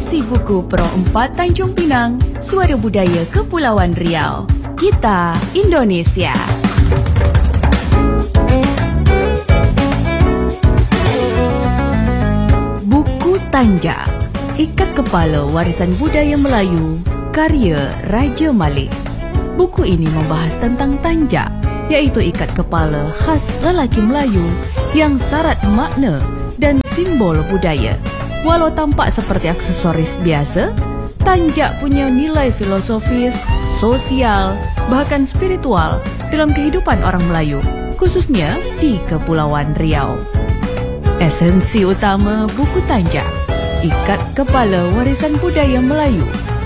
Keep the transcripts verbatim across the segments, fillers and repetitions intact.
Esensi buku Pro empat Tanjung Pinang, Suara Budaya Kepulauan Riau. Kita Indonesia. Buku Tanjak, Ikat Kepala Warisan Budaya Melayu, karya Raja Malik. Buku ini membahas tentang tanjak, iaitu ikat kepala khas lelaki Melayu yang syarat makna dan simbol budaya. Walau tampak seperti aksesoris biasa, tanjak punya nilai filosofis, sosial, bahkan spiritual dalam kehidupan orang Melayu, khususnya di Kepulauan Riau. Esensi utama buku Tanjak, Ikat Kepala Warisan Budaya Melayu.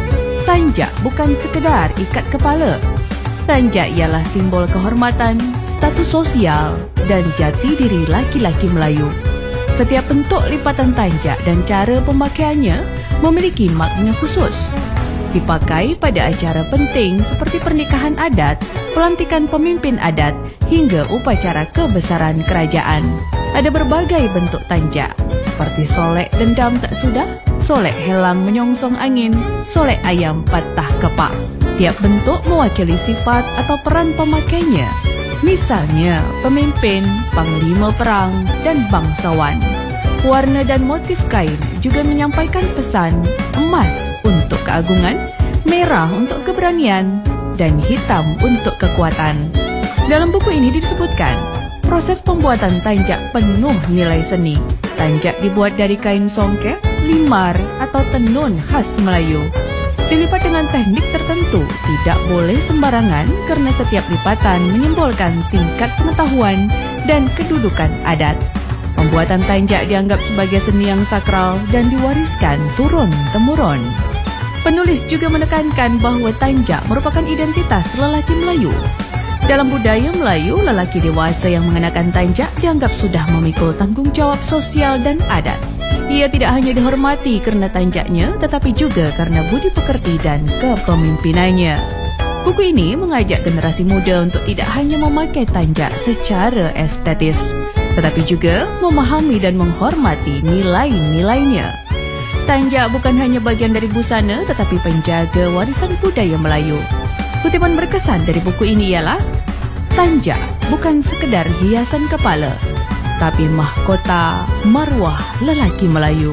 Tanjak bukan sekedar ikat kepala. Tanjak ialah simbol kehormatan, status sosial dan jati diri laki-laki Melayu. Setiap bentuk lipatan tanjak dan cara pemakaiannya memiliki makna khusus. Dipakai pada acara penting seperti pernikahan adat, pelantikan pemimpin adat, hingga upacara kebesaran kerajaan. Ada berbagai bentuk tanjak, seperti solek dendam tak sudah, solek helang menyongsong angin, solek ayam patah kepak. Tiap bentuk mewakili sifat atau peran pemakainya. Misalnya, pemimpin, panglima perang, dan bangsawan. Warna dan motif kain juga menyampaikan pesan: emas untuk keagungan, merah untuk keberanian, dan hitam untuk kekuatan. Dalam buku ini disebutkan, proses pembuatan tanjak penuh nilai seni. Tanjak dibuat dari kain songket, limar, atau tenun khas Melayu. Dilipat dengan teknik tertentu, tidak boleh sembarangan karena setiap lipatan menyimbolkan tingkat pengetahuan dan kedudukan adat. Pembuatan tanjak dianggap sebagai seni yang sakral dan diwariskan turun-temurun. Penulis juga menekankan bahawa tanjak merupakan identitas lelaki Melayu. Dalam budaya Melayu, lelaki dewasa yang mengenakan tanjak dianggap sudah memikul tanggung jawab sosial dan adat. Ia tidak hanya dihormati kerana tanjaknya, tetapi juga kerana budi pekerti dan kepemimpinannya. Buku ini mengajak generasi muda untuk tidak hanya memakai tanjak secara estetis, tetapi juga memahami dan menghormati nilai-nilainya. Tanjak bukan hanya bagian dari busana, tetapi penjaga warisan budaya Melayu. Kutipan berkesan dari buku ini ialah, tanjak bukan sekedar hiasan kepala, tapi mahkota maruah lelaki Melayu.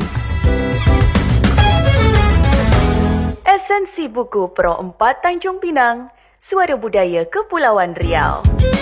Esensi buku Pro empat Tanjung Pinang, Suara Budaya Kepulauan Riau.